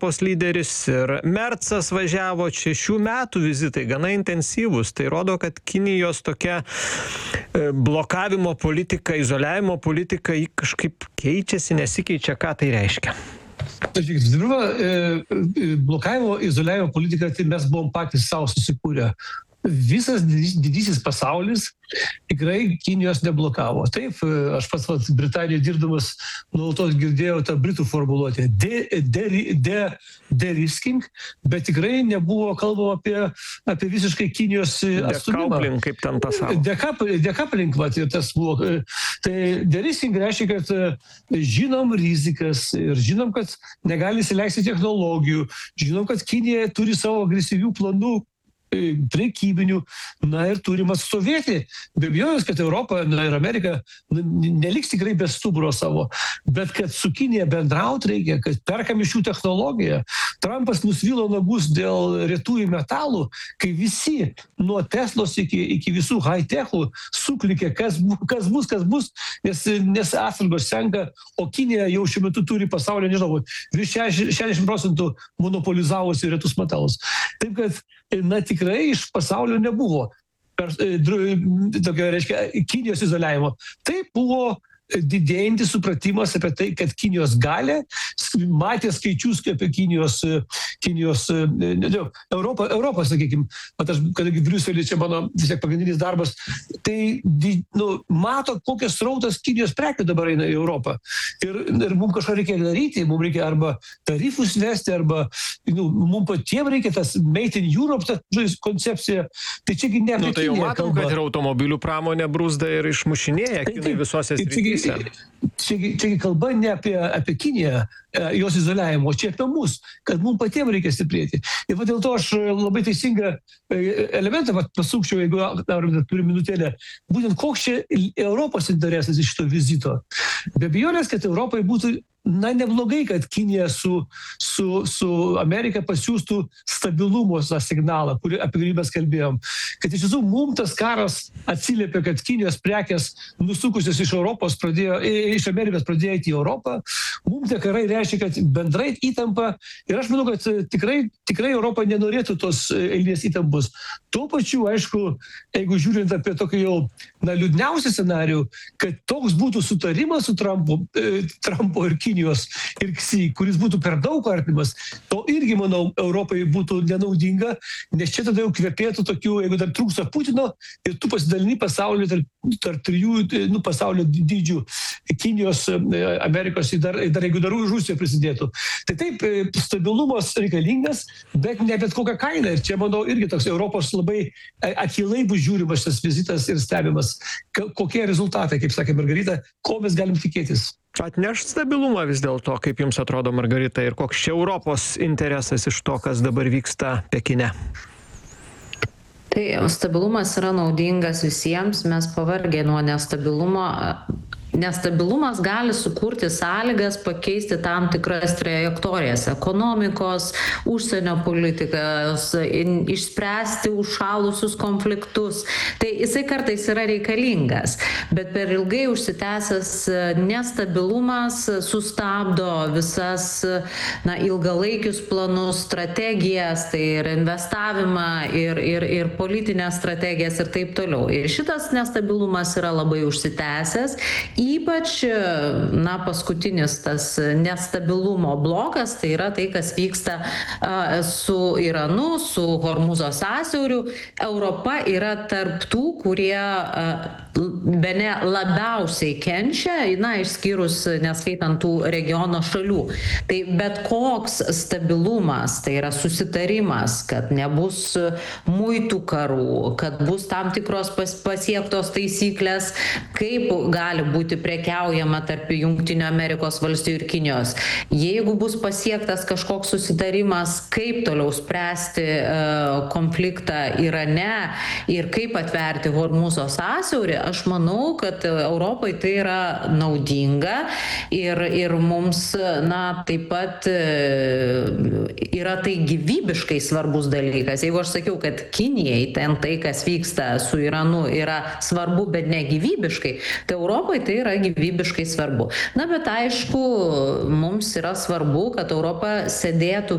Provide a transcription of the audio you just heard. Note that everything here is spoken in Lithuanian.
Europos lyderis, ir Mercas važiavo. Čia šių metų vizitai gana intensyvūs. Tai rodo, kad Kinijos tokia blokavimo politika, izoliavimo politika kažkaip keičiasi, nesikeičia. Ką tai reiškia? Blokavimo, izoliavimo politika, tai mes buvom patys savo susikūrę. Visas didysis pasaulis tikrai Kinijos neblokavo. Taip, aš pats Britanijoje dirbdamas nuolatos girdėjau tą britų formuluotę de-risking, bet tikrai nebuvo kalbama apie visiškai Kinijos atstumimą. Decoupling, kaip ten pasako. Decoupling, ir tas buvo. Tai de-risking reiškia, kad žinom rizikas ir žinom, kad negali įsileisti technologijų, žinom, kad Kinija turi savo agresyvių planų prekybinių, ir turim atstovėti. Be abejonės, kad Europa ir Amerika neliks tikrai be stuburo savo, bet kad su Kinija bendrauti reikia, kad perkam iš jų technologiją. Trumpas nusvilo nagus dėl retųjų metalų, kai visi nuo Teslos iki visų high-techų suklikė, kas bus, nes atsargos senka, o Kinija jau šiuo metu turi pasaulyje, nežinau, virš 60% monopolizavusi retus metalus. Taip kad, tikrai iš pasaulio nebuvo tokio, reiškia, Kinijos izoliavimo. Tai buvo didėjantis supratimas apie tai, kad Kinijos galia, matė skaičius apie Kinijos Europą, sakykime, kadangi Briuselį čia mano vis tiek pagrindinis darbas, tai mato, kokias srautas Kinijos prekių dabar eina į Europą. Ir mums kažką reikia daryti, mums reikia arba tarifus vesti, arba mums patiems reikia tas Made in Europe ta koncepcija. Tai čiagi ne apie Kiniją kalba. Matau, kad ir automobilių pramonė brūzda ir išmušinėja Kinai visose srityse. Čia kalba ne apie Kiniją, jos izoliavimo, čia apie mus, kad mums patiems reikia stiprėti. Ir dėl to aš labai teisingą elementą pasukčiau, jeigu turiu minutėlę, būtent koks čia Europos interesas iš šito vizito. Be abejonės, kad Europai būtų neblogai, kad Kinija su Amerika pasiūstų stabilumo signalą, apie kurį mes kalbėjom. Kad iš tiesų mums tas karas atsiliepia, kad Kinijos prekės nusukusios iš Amerikos pradėjo eiti į Europą. Mums tie karai reiškia, kad bendrai įtampa, ir aš manau, kad tikrai Europa nenorėtų tos eilinės įtampos. Tuo pačiu, aišku, jeigu žiūrint apie tokį jau liūdniausią scenarijų, kad toks būtų sutarimas su Trumpo ir Kinijos ir Xi, kuris būtų per daug artimas, to irgi, manau, Europai būtų nenaudinga, nes čia tada jau kvepėtų tokių, jeigu dar trūksta Putino ir tu pasidalini pasaulį tarp trijų pasaulio dydžių, Kinijos, Amerikos ir dar jeigu dar Rusija prisidėtų. Tai taip, stabilumas reikalingas, bet ne bet kokią kainą. Ir čia, manau, irgi toks Europos labai akylai bus žiūrimas šis vizitas ir stebimas, kokie rezultatai, kaip sakė Margarita, ko mes galim tikėtis. Atneš stabilumą vis dėlto, kaip jums atrodo, Margarita, ir koks čia Europos interesas iš to, kas dabar vyksta Pekine? Tai stabilumas yra naudingas visiems, mes pavargę nuo nestabilumo. Nestabilumas gali sukurti sąlygas pakeisti tam tikras trajektorijas ekonomikos, užsienio politikos, išspręsti užšalusius konfliktus. Tai jisai kartais yra reikalingas, bet per ilgai užsitęsęs nestabilumas sustabdo visas ilgalaikius planus, strategijas, tai ir investavimą, ir politinės strategijas ir taip toliau. Ir šitas nestabilumas yra labai užsitęsęs. Ypač, paskutinis tas nestabilumo blokas, tai yra tai, kas vyksta su Iranu, su Hormūzo sąsiauriu. Europa yra tarp tų, kurie bene labiausiai kenčia, išskyrus neskaitant tų regiono šalių. Tai bet koks stabilumas, tai yra susitarimas, kad nebus muitų karų, kad bus tam tikros pasiektos taisyklės, kaip gali būti prekiaujama tarp Jungtinių Amerikos valstijų ir Kinijos. Jeigu bus pasiektas kažkoks susitarimas, kaip toliau spręsti konfliktą Irane ir kaip atverti Hormūzo sąsiaurį, aš manau, kad Europai tai yra naudinga ir mums taip pat yra tai gyvybiškai svarbus dalykas. Jeigu aš sakiau, kad Kinijai ten tai, kas vyksta su Iranu, yra svarbu, bet ne gyvybiškai, tai Europai tai yra gyvybiškai svarbu. Na, bet aišku, mums yra svarbu, kad Europa sėdėtų